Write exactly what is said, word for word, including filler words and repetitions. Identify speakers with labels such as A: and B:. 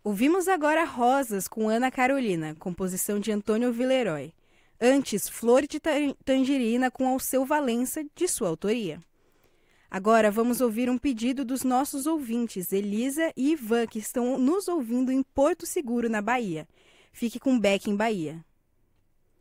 A: Ouvimos agora Rosas com Ana Carolina, composição de Antônio Villeroy. Antes, Flor de Tangerina com Alceu Valença, de sua autoria. Agora vamos ouvir um pedido dos nossos ouvintes, Elisa e Ivan, que estão nos ouvindo em Porto Seguro, na Bahia. Fique com Beck em Bahia.